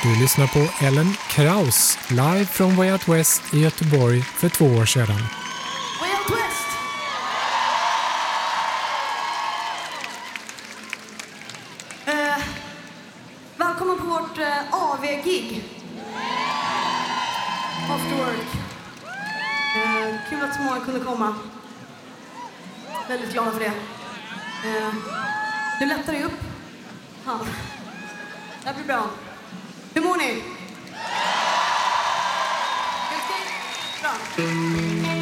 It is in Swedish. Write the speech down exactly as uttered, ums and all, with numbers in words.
Du lyssnar på Ellen Kraus live från Way Out West i Göteborg för två år sedan. Way Out West! Eh, välkommen på vårt eh, A V-gig. After work. Eh, kul att så många kunde komma. Väldigt glada för det. Eh, nu lättar det upp. Ja. Det här blir bra. Hur mår ni? Helt okej? Bra.